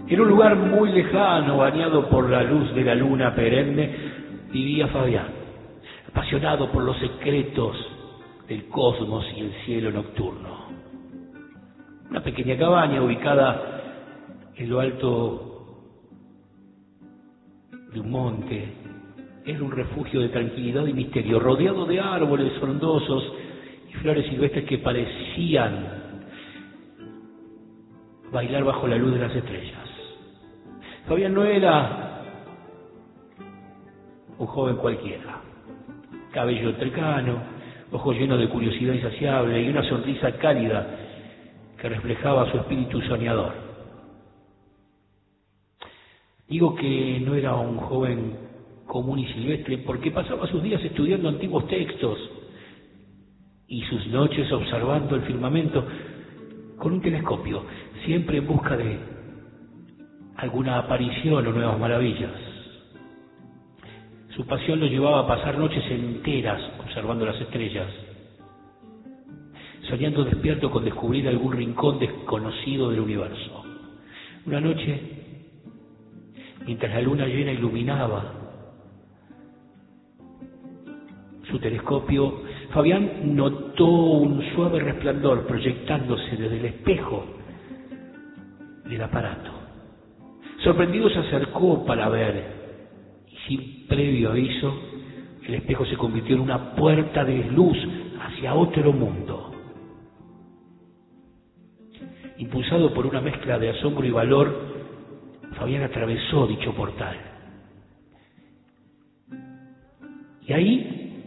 En un lugar muy lejano, bañado por la luz de la luna perenne, vivía Fabián, apasionado por los secretos del cosmos y el cielo nocturno. Una pequeña cabaña ubicada en lo alto de un monte era un refugio de tranquilidad y misterio, rodeado de árboles frondosos y flores silvestres que parecían bailar bajo la luz de las estrellas. Fabián no era un joven cualquiera, cabello entrecano, ojos llenos de curiosidad insaciable y una sonrisa cálida que reflejaba su espíritu soñador. Digo que no era un joven común y silvestre porque pasaba sus días estudiando antiguos textos y sus noches observando el firmamento con un telescopio, siempre en busca de alguna aparición o nuevas maravillas. Su pasión lo llevaba a pasar noches enteras observando las estrellas, soñando despierto con descubrir algún rincón desconocido del universo. Una noche, mientras la luna llena iluminaba su telescopio, Fabián notó un suave resplandor proyectándose desde el espejo del aparato. Sorprendido se acercó para ver, y sin previo aviso, el espejo se convirtió en una puerta de luz hacia otro mundo. Impulsado por una mezcla de asombro y valor, Fabián atravesó dicho portal. Y ahí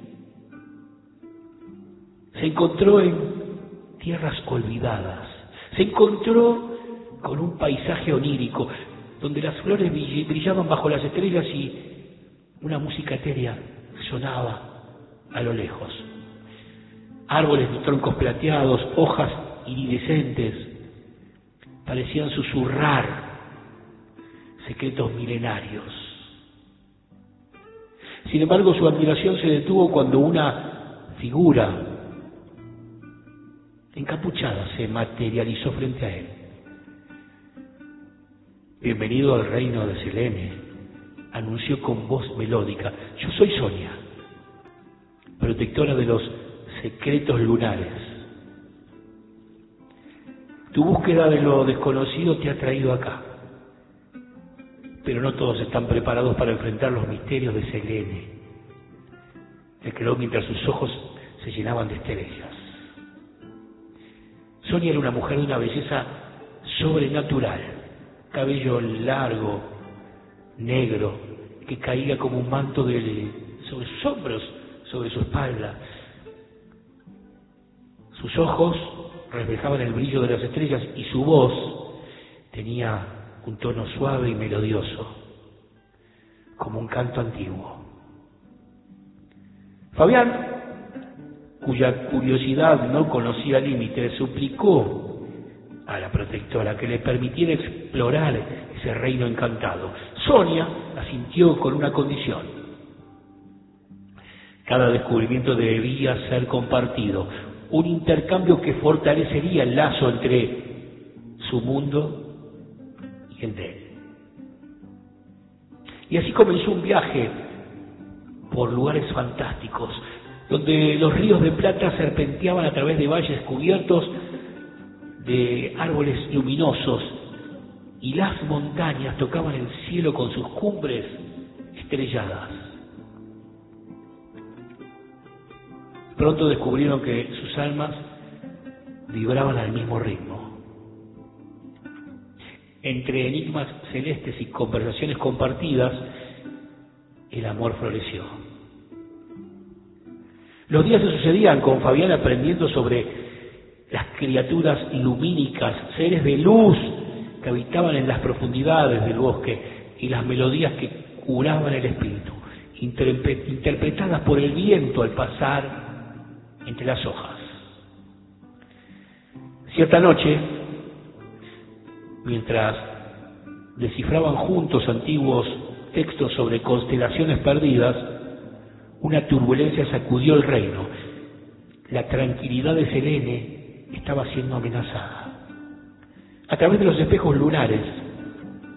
se encontró en tierras olvidadas, se encontró con un paisaje onírico, donde las flores brillaban bajo las estrellas y una música etérea sonaba a lo lejos. Árboles de troncos plateados, hojas iridescentes, parecían susurrar secretos milenarios. Sin embargo, su admiración se detuvo cuando una figura encapuchada se materializó frente a él. Bienvenido al reino de Selene, anunció con voz melódica. Yo soy Sonia, protectora de los secretos lunares. Tu búsqueda de lo desconocido te ha traído acá, pero no todos están preparados para enfrentar los misterios de Selene, declaró mientras sus ojos se llenaban de estrellas. Sonia era una mujer de una belleza sobrenatural, cabello largo, negro, que caía como un manto sobre sus hombros, sobre su espalda. Sus ojos reflejaban el brillo de las estrellas y su voz tenía un tono suave y melodioso, como un canto antiguo. Fabián, cuya curiosidad no conocía límites, suplicó a la protectora que le permitiera explorar ese reino encantado. Sonia asintió con una condición: cada descubrimiento debía ser compartido, un intercambio que fortalecería el lazo entre su mundo y el de él. Y así comenzó un viaje por lugares fantásticos, donde los ríos de plata serpenteaban a través de valles cubiertos de árboles luminosos y las montañas tocaban el cielo con sus cumbres estrelladas. Pronto descubrieron que sus almas vibraban al mismo ritmo. Entre enigmas celestes y conversaciones compartidas, el amor floreció. Los días se sucedían con Fabián aprendiendo sobre las criaturas lumínicas, seres de luz que habitaban en las profundidades del bosque, y las melodías que curaban el espíritu, interpretadas por el viento al pasar entre las hojas. Cierta noche, mientras descifraban juntos antiguos textos sobre constelaciones perdidas, una turbulencia sacudió el reino. La tranquilidad de Selene estaba siendo amenazada. A través de los espejos lunares,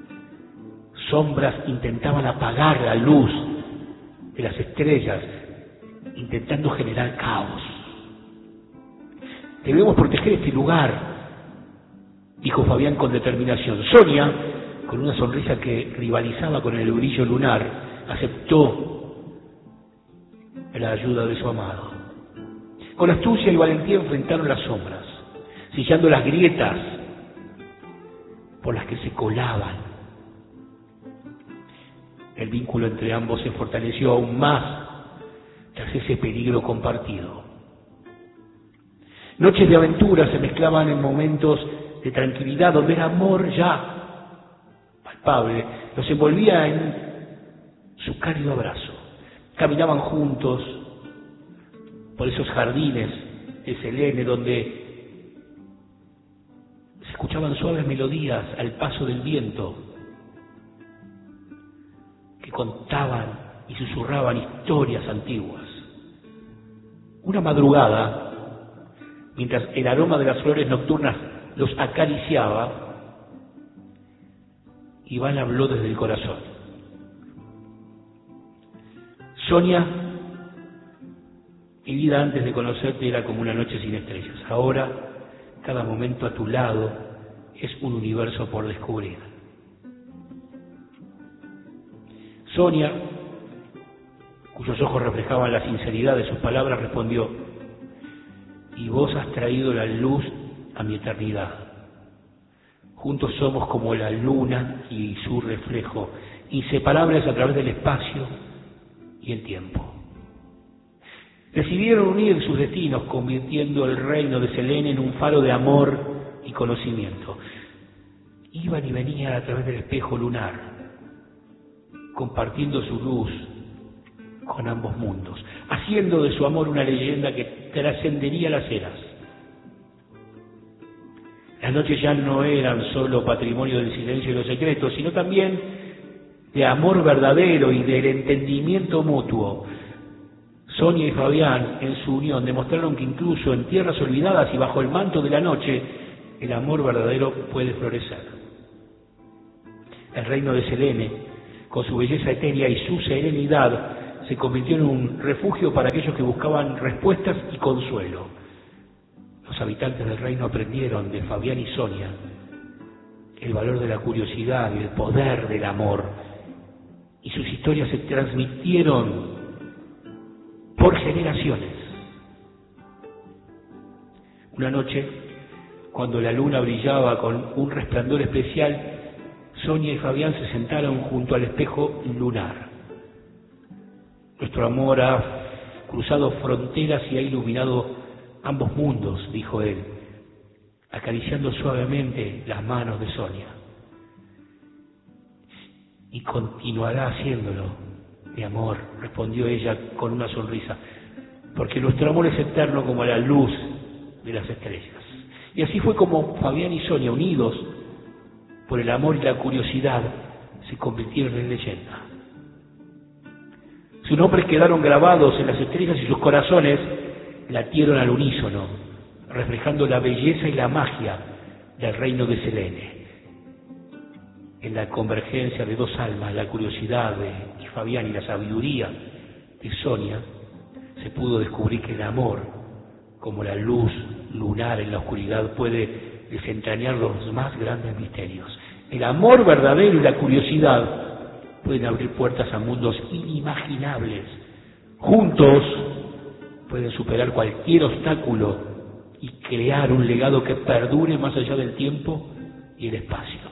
sombras intentaban apagar la luz de las estrellas, intentando generar caos. Debemos proteger este lugar, dijo Fabián con determinación. Sonia, con una sonrisa que rivalizaba con el brillo lunar, aceptó la ayuda de su amado. Con astucia y valentía enfrentaron las sombras, sellando las grietas por las que se colaban. El vínculo entre ambos se fortaleció aún más tras ese peligro compartido. Noches de aventura se mezclaban en momentos de tranquilidad donde el amor ya palpable los envolvía en su cálido abrazo. Caminaban juntos por esos jardines de Selene donde se escuchaban suaves melodías al paso del viento que contaban y susurraban historias antiguas. Una madrugada, mientras el aroma de las flores nocturnas los acariciaba, Iván habló desde el corazón. Sonia, mi vida antes de conocerte era como una noche sin estrellas. Ahora, cada momento a tu lado es un universo por descubrir. Sonia, cuyos ojos reflejaban la sinceridad de sus palabras, respondió: y vos has traído la luz a mi eternidad. Juntos somos como la luna y su reflejo, inseparables a través del espacio y el tiempo. Decidieron unir sus destinos, convirtiendo el reino de Selene en un faro de amor y conocimiento. Iban y venían a través del espejo lunar, compartiendo su luz con ambos mundos, haciendo de su amor una leyenda que trascendería las eras. Las noches ya no eran solo patrimonio del silencio y los secretos, sino también de amor verdadero y del entendimiento mutuo. Sonia y Fabián, en su unión, demostraron que incluso en tierras olvidadas y bajo el manto de la noche, el amor verdadero puede florecer. El reino de Selene, con su belleza etérea y su serenidad, se convirtió en un refugio para aquellos que buscaban respuestas y consuelo. Los habitantes del reino aprendieron de Fabián y Sonia el valor de la curiosidad y el poder del amor, y sus historias se transmitieron por generaciones. Una noche, cuando la luna brillaba con un resplandor especial, Sonia y Fabián se sentaron junto al espejo lunar. Nuestro amor ha cruzado fronteras y ha iluminado ambos mundos, dijo él, acariciando suavemente las manos de Sonia. Y continuará haciéndolo, mi amor, respondió ella con una sonrisa, porque nuestro amor es eterno como la luz de las estrellas. Y así fue como Fabián y Sonia, unidos por el amor y la curiosidad, se convirtieron en leyenda. Sus nombres quedaron grabados en las estrellas y sus corazones latieron al unísono, reflejando la belleza y la magia del reino de Selene. En la convergencia de dos almas, la curiosidad de Fabián y la sabiduría de Sonia, se pudo descubrir que el amor, como la luz lunar en la oscuridad, puede desentrañar los más grandes misterios. El amor verdadero y la curiosidad pueden abrir puertas a mundos inimaginables. Juntos pueden superar cualquier obstáculo y crear un legado que perdure más allá del tiempo y el espacio.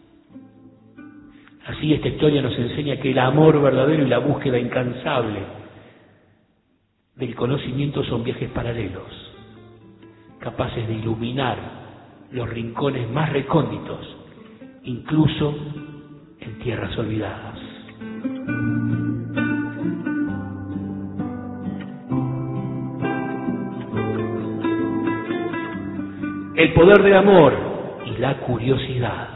Así esta historia nos enseña que el amor verdadero y la búsqueda incansable del conocimiento son viajes paralelos, capaces de iluminar los rincones más recónditos, incluso en tierras olvidadas. El poder del amor y la curiosidad.